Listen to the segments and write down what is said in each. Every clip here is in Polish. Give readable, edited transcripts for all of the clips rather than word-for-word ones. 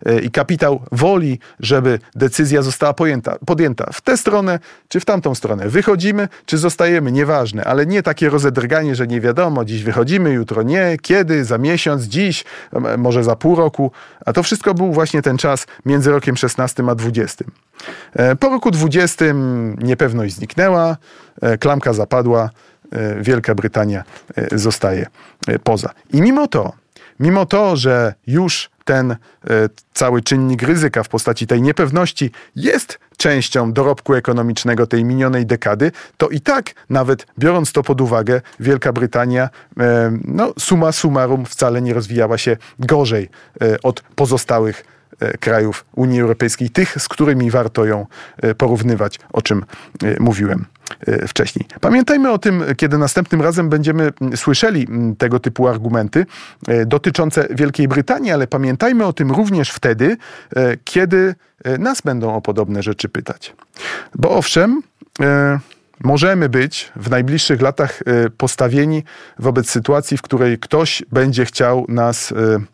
i kapitał woli, żeby decyzja została podjęta w tę stronę, czy w tamtą stronę. Wychodzimy, czy zostajemy, nieważne, ale nie takie rozedrganie, że nie wiadomo, dziś wychodzimy, jutro nie, kiedy, za miesiąc, dziś, może za pół roku. A to wszystko był właśnie ten czas między rokiem 16 a 20. Po roku 20 niepewność zniknęła, klamka zapadła, Wielka Brytania zostaje poza. I mimo to, że już ten cały czynnik ryzyka w postaci tej niepewności jest częścią dorobku ekonomicznego tej minionej dekady, to i tak, nawet biorąc to pod uwagę, Wielka Brytania summa summarum wcale nie rozwijała się gorzej od pozostałych krajów Unii Europejskiej, tych, z którymi warto ją porównywać, o czym mówiłem wcześniej. Pamiętajmy o tym, kiedy następnym razem będziemy słyszeli tego typu argumenty dotyczące Wielkiej Brytanii, ale pamiętajmy o tym również wtedy, kiedy nas będą o podobne rzeczy pytać. Bo owszem, możemy być w najbliższych latach postawieni wobec sytuacji, w której ktoś będzie chciał nas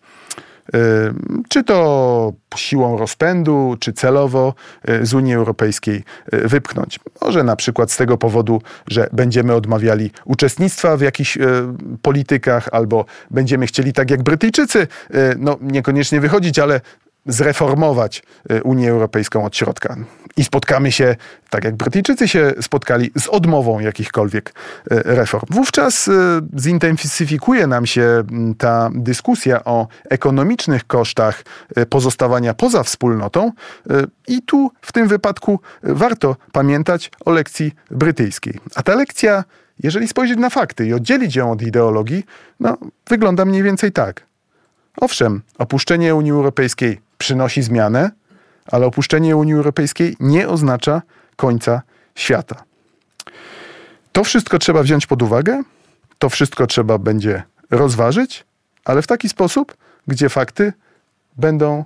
czy to siłą rozpędu, czy celowo z Unii Europejskiej wypchnąć. Może na przykład z tego powodu, że będziemy odmawiali uczestnictwa w jakichś politykach, albo będziemy chcieli, tak jak Brytyjczycy, niekoniecznie wychodzić, ale zreformować Unię Europejską od środka. I spotkamy się, tak jak Brytyjczycy się spotkali, z odmową jakichkolwiek reform. Wówczas zintensyfikuje nam się ta dyskusja o ekonomicznych kosztach pozostawania poza wspólnotą i tu w tym wypadku warto pamiętać o lekcji brytyjskiej. A ta lekcja, jeżeli spojrzeć na fakty i oddzielić ją od ideologii, wygląda mniej więcej tak. Owszem, opuszczenie Unii Europejskiej przynosi zmianę, ale opuszczenie Unii Europejskiej nie oznacza końca świata. To wszystko trzeba wziąć pod uwagę, to wszystko trzeba będzie rozważyć, ale w taki sposób, gdzie fakty będą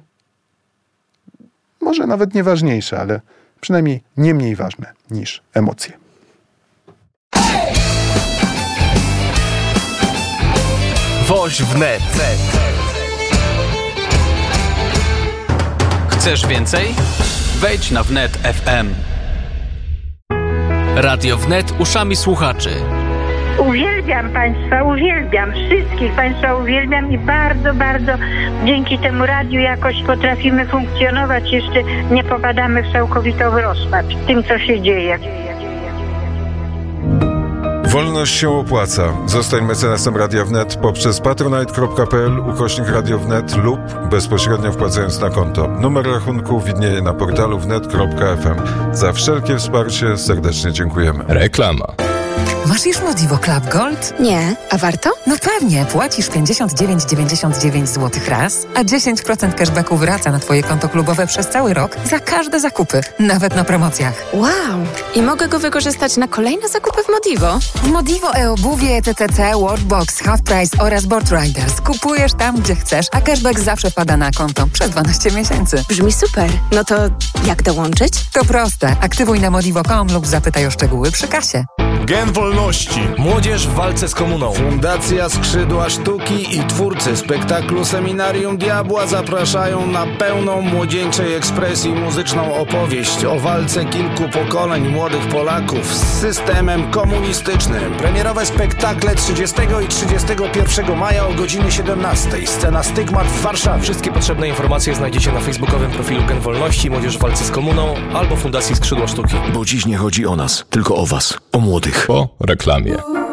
może nawet nieważniejsze, ale przynajmniej nie mniej ważne niż emocje. Woź wnet. Chcesz więcej? Wejdź na Wnet FM. Radio Wnet uszami słuchaczy. Uwielbiam Państwa, uwielbiam. Wszystkich Państwa uwielbiam i bardzo, bardzo dzięki temu radiu jakoś potrafimy funkcjonować. Jeszcze nie popadamy w całkowitą rozpacz tym, co się dzieje. Wolność się opłaca. Zostań mecenasem Radia Wnet poprzez patronite.pl/Radio Wnet lub bezpośrednio wpłacając na konto. Numer rachunku widnieje na portalu wnet.fm. Za wszelkie wsparcie serdecznie dziękujemy. Reklama. Masz już Modivo Club Gold? Nie. A warto? No pewnie. Płacisz 59,99 zł raz, a 10% cashbacku wraca na Twoje konto klubowe przez cały rok za każde zakupy, nawet na promocjach. Wow! I mogę go wykorzystać na kolejne zakupy w Modivo? W Modivo e-obuwie, TTC, Watchbox, Half Price oraz Board Riders. Kupujesz tam, gdzie chcesz, a cashback zawsze wpada na konto przez 12 miesięcy. Brzmi super. No to jak dołączyć? To proste. Aktywuj na modivo.com lub zapytaj o szczegóły przy kasie. Gen Wolności. Młodzież w walce z komuną. Fundacja Skrzydła Sztuki i twórcy spektaklu Seminarium Diabła zapraszają na pełną młodzieńczej ekspresji muzyczną opowieść o walce kilku pokoleń młodych Polaków z systemem komunistycznym. Premierowe spektakle 30 i 31 maja o godzinie 17. Scena Stygmat w Warszawie. Wszystkie potrzebne informacje znajdziecie na facebookowym profilu Gen Wolności, Młodzież w walce z komuną albo Fundacji Skrzydła Sztuki. Bo dziś nie chodzi o nas, tylko o was, o młodych. Po reklamie.